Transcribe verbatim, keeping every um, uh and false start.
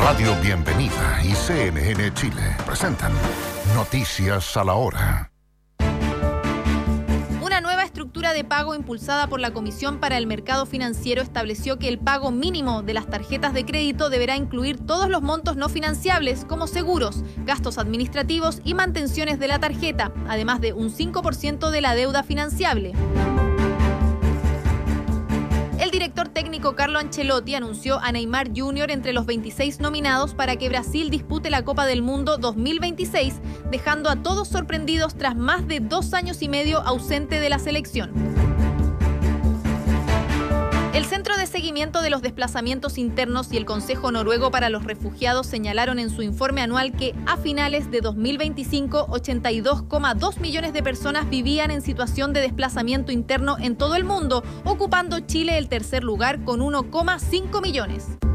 Radio Bienvenida y C N N Chile presentan Noticias a la Hora. Una nueva estructura de pago impulsada por la Comisión para el Mercado Financiero estableció que el pago mínimo de las tarjetas de crédito deberá incluir todos los montos no financiables como seguros, gastos administrativos y mantenciones de la tarjeta, además de un cinco por ciento de la deuda financiable. El director técnico Carlo Ancelotti anunció a Neymar junior entre los veintiséis nominados para que Brasil dispute la Copa del Mundo dos mil veintiséis, dejando a todos sorprendidos tras más de dos años y medio ausente de la selección. El Centro de Seguimiento de los Desplazamientos Internos y el Consejo Noruego para los Refugiados señalaron en su informe anual que a finales de dos mil veinticinco, ochenta y dos coma dos millones de personas vivían en situación de desplazamiento interno en todo el mundo, ocupando Chile el tercer lugar con uno coma cinco millones.